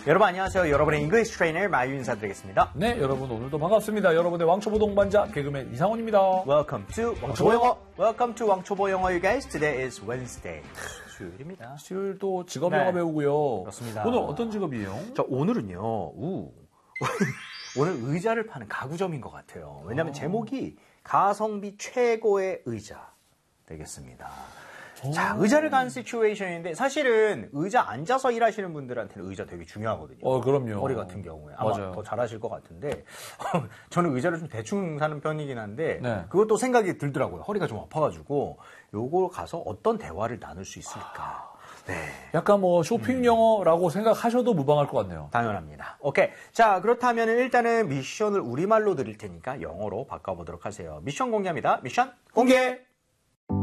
여러분 안녕하세요. 여러분의 잉글리시 트레이너 마유 인사드리겠습니다. 네, 여러분 오늘도 반갑습니다. 여러분의 왕초보 동반자 개그맨 이상훈입니다. Welcome to 왕초보 영어. Welcome to 왕초보 영어, you guys. Today is Wednesday. 수요일입니다. 수요일 또 직업 네. 영어 배우고요. 그렇습니다. 오늘 어떤 직업이에요? 자, 오늘은요. 오늘 의자를 파는 가구점인 것 같아요. 왜냐하면 제목이 가성비 최고의 의자 되겠습니다. 자, 의자를 가는 시츄에이션인데 사실은 의자 앉아서 일하시는 분들한테는 의자 되게 중요하거든요. 그럼요. 허리 같은 경우에 아마 맞아요. 더 잘하실 것 같은데 저는 의자를 좀 대충 사는 편이긴 한데 네. 그것도 생각이 들더라고요. 허리가 좀 아파가지고 요걸 가서 어떤 대화를 나눌 수 있을까. 네. 약간 뭐 쇼핑 영어라고 생각하셔도 무방할 것 같네요. 당연합니다. 오케이. 자, 그렇다면 일단은 미션을 우리말로 드릴 테니까 영어로 바꿔보도록 하세요. 미션 공개합니다. 미션 공개!